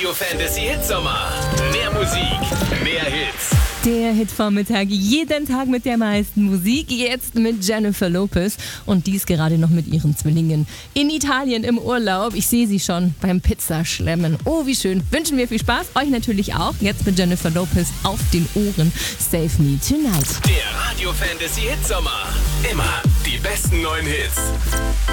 Radio Fantasy Hitsommer. Mehr Musik, mehr Hits. Der Hitvormittag, jeden Tag mit der meisten Musik, jetzt mit Jennifer Lopez und dies gerade noch mit ihren Zwillingen in Italien im Urlaub. Ich sehe sie schon beim Pizzaschlemmen. Oh, wie schön. Wünschen wir viel Spaß, euch natürlich auch. Jetzt mit Jennifer Lopez auf den Ohren. Save Me Tonight. Der Radio Fantasy Hitsommer. Immer die besten neuen Hits.